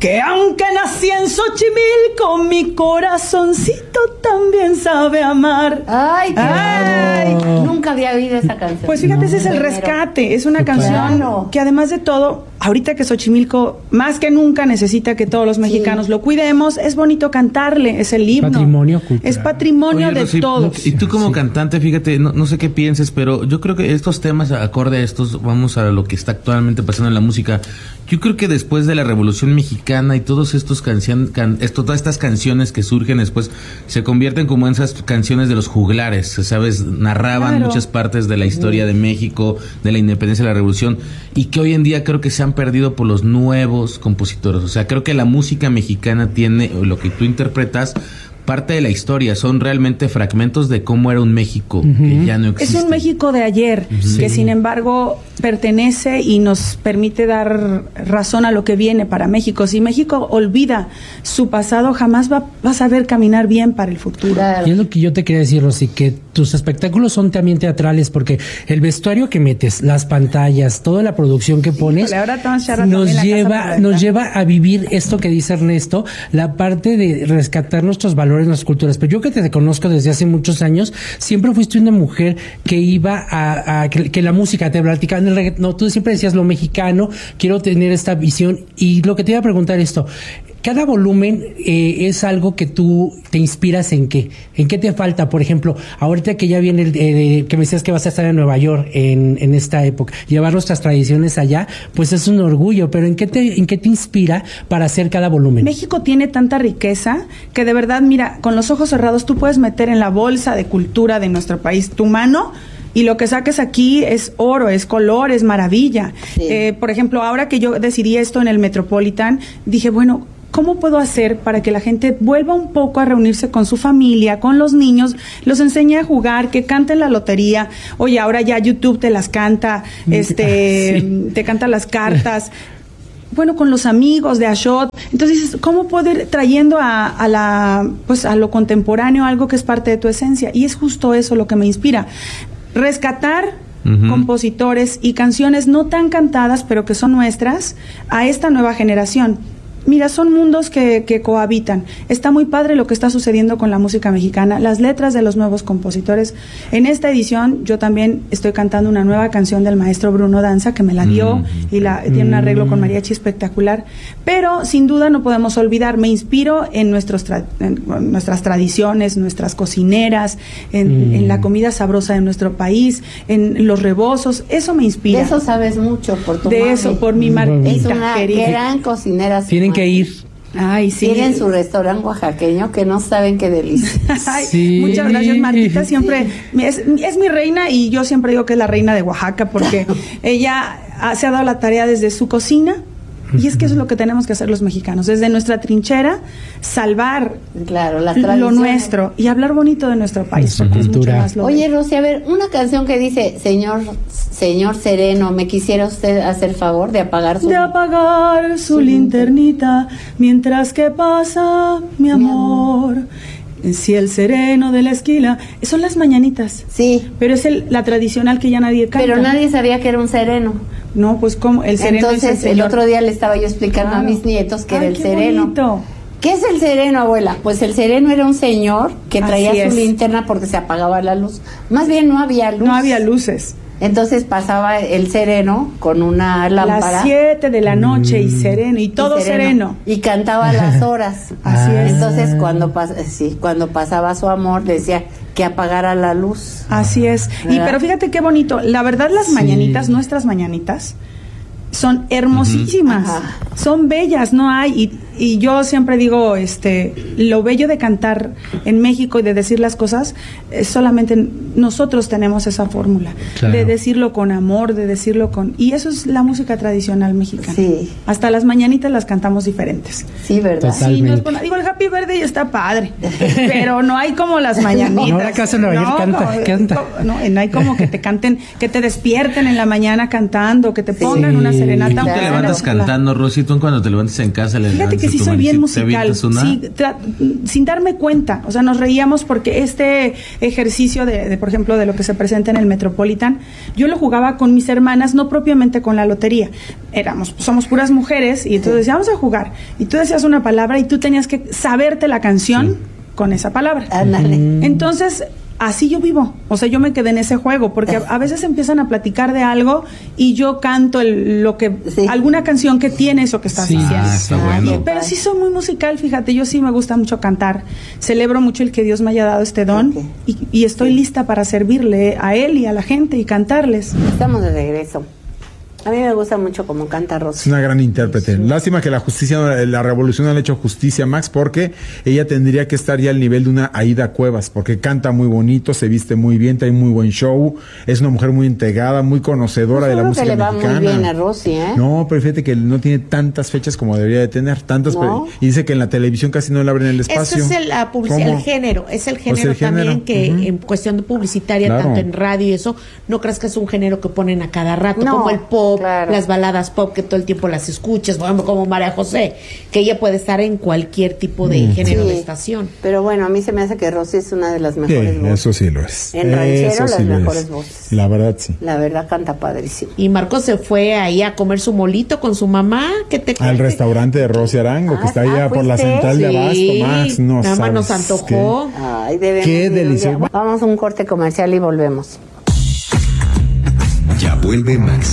que aunque nací en Xochimilco, mi corazoncito también sabe amar. Ay, nunca había oído esa canción. Pues fíjate, ese es el rescate. Es una canción que además de todo, ahorita que Xochimilco más que nunca necesita que todos los mexicanos lo cuidemos, es bonito cantarle, es el himno. Patrimonio cultural. Es patrimonio de todos. Y tú como cantante, fíjate, no sé qué pienses, pero yo creo que estos temas, acorde a estos, vamos a lo que está actualmente pasando en la música. Yo creo que después de la Revolución Mexicana y todos estos todas estas canciones que surgen después se convierten como en esas canciones de los juglares, ¿sabes? Narraban muchas partes de la historia de México, de la independencia de la Revolución, y que hoy en día creo que se han perdido por los nuevos compositores. O sea, creo que la música mexicana tiene, lo que tú interpretas, parte de la historia, son realmente fragmentos de cómo era un México que ya no existe. Es un México de ayer, que sin embargo pertenece y nos permite dar razón a lo que viene para México. Si México olvida su pasado, jamás va a saber caminar bien para el futuro. Y es lo que yo te quería decir, Rosy, que tus espectáculos son también teatrales, porque el vestuario que metes, las pantallas, toda la producción que pones, nos lleva a vivir esto que dice Ernesto, la parte de rescatar nuestros valores, nuestras culturas. Pero yo que te conozco desde hace muchos años, siempre fuiste una mujer que iba a que la música te platicaba en el reggaetón. No, tú siempre decías lo mexicano, quiero tener esta visión. Y lo que te iba a preguntar esto, cada volumen es algo que tú te inspiras en qué te falta. Por ejemplo, ahorita que ya viene que me decías que vas a estar en Nueva York en esta época, llevar nuestras tradiciones allá, pues es un orgullo, pero ¿en qué te inspira para hacer cada volumen? México tiene tanta riqueza que de verdad, mira, con los ojos cerrados tú puedes meter en la bolsa de cultura de nuestro país tu mano y lo que saques aquí es oro, es color, es maravilla. Sí. Por ejemplo, ahora que yo decidí esto en el Metropolitan, dije, bueno, ¿cómo puedo hacer para que la gente vuelva un poco a reunirse con su familia, con los niños, los enseñe a jugar, que canten la lotería? Oye, ahora ya YouTube te las canta, te canta las cartas. Bueno, con los amigos de Ashot. Entonces, ¿cómo puedo ir trayendo a lo contemporáneo algo que es parte de tu esencia? Y es justo eso lo que me inspira. Rescatar compositores y canciones no tan cantadas, pero que son nuestras, a esta nueva generación. Mira, son mundos que cohabitan. Está muy padre lo que está sucediendo con la música mexicana, las letras de los nuevos compositores. En esta edición yo también estoy cantando una nueva canción del maestro Bruno Danza, que me la dio y tiene un arreglo con mariachi espectacular. Pero sin duda no podemos olvidar, me inspiro en nuestras tradiciones, nuestras cocineras, en la comida sabrosa de nuestro país, en los rebozos. Eso me inspira. De eso sabes mucho por tu De mami. eso, por mi Martita. Es una gran cocinera. Tienen que ir. Ay, sí. Tienen su restaurante oaxaqueño que no saben qué delicia. Ay, sí. Muchas gracias, Martita. Siempre es mi reina, y yo siempre digo que es la reina de Oaxaca porque ella se ha dado la tarea desde su cocina. Y es que eso es lo que tenemos que hacer los mexicanos, desde nuestra trinchera, salvar lo nuestro y hablar bonito de nuestro país. Cultura. Oye, Rosy, a ver, una canción que dice, señor sereno, ¿me quisiera usted hacer favor de apagar su linternita mientras que pasa mi amor? Si el sereno de la esquila, son las mañanitas. Sí. Pero es la tradicional que ya nadie canta. Pero nadie sabía que era un sereno. No, pues como el sereno. Entonces, el otro día le estaba yo explicando a mis nietos que era el sereno. Bonito. ¿Qué es el sereno, abuela? Pues el sereno era un señor que traía su linterna porque se apagaba la luz. Más bien no había luz. No había luces. Entonces pasaba el sereno con una lámpara. Las 7 de la noche y sereno, y todo sereno. Y cantaba las horas. Así es. Entonces cuando pasaba su amor decía que apagara la luz. Así es. Pero fíjate qué bonito. La verdad, las mañanitas, nuestras mañanitas, son hermosísimas. Son bellas, no hay. Y yo siempre digo, lo bello de cantar en México y de decir las cosas, solamente nosotros tenemos esa fórmula, de decirlo con amor, de decirlo y eso es la música tradicional mexicana. Sí. Hasta las mañanitas las cantamos diferentes. Sí, ¿verdad? Totalmente. Sí, digo, el Happy Birthday está padre, pero no hay como las mañanitas. Ahora acaso Nueva York canta. No hay como que te canten, que te despierten en la mañana cantando, que te pongan una serenata. ¿Tú te levantas cantando, Rosy? ¿Tú cuando te levantas en casa le levantas que sí soy bien musical. Sí, sin darme cuenta. O sea, nos reíamos porque este ejercicio de, por ejemplo, de lo que se presenta en el Metropolitan, yo lo jugaba con mis hermanas, no propiamente con la lotería. Somos puras mujeres y entonces decíamos a jugar. Y tú decías una palabra y tú tenías que saberte la canción con esa palabra. Entonces, así yo vivo, o sea, yo me quedé en ese juego, porque a veces empiezan a platicar de algo y yo canto alguna canción que tiene eso que estás diciendo. Está bueno. Pero sí soy muy musical, fíjate, yo sí me gusta mucho cantar, celebro mucho el que Dios me haya dado este don y estoy lista para servirle a Él y a la gente y cantarles. Estamos de regreso. A mí me gusta mucho cómo canta Rosy. Es una gran intérprete. Lástima que la revolución no le ha hecho justicia, Max, porque ella tendría que estar ya al nivel de una Aida Cuevas, porque canta muy bonito, se viste muy bien, trae muy buen show, es una mujer muy integrada, muy conocedora de la música mexicana. Que le va muy bien a Rosy, ¿eh? No, pero fíjate que no tiene tantas fechas como debería de tener, y dice que en la televisión casi no le abren el espacio. Eso es el género, también que en cuestión de publicitaria, tanto en radio y eso, no creas que es un género que ponen a cada rato, como el pop. Claro. Las baladas pop que todo el tiempo las escuchas, por ejemplo, como María José, que ella puede estar en cualquier tipo de género de estación. Pero bueno, a mí se me hace que Rosy es una de las mejores voces. Eso sí lo es. En ranchero, las mejores voces. La verdad, sí. La verdad, canta padrísimo. Y Marcos se fue ahí a comer su molito con su mamá. Al restaurante de Rosy Arango, que está allá por la central de Abasto, Max. Nada más nos antojó. Ay, debemos. Qué delicioso. Vamos a un corte comercial y volvemos. Ya vuelve Max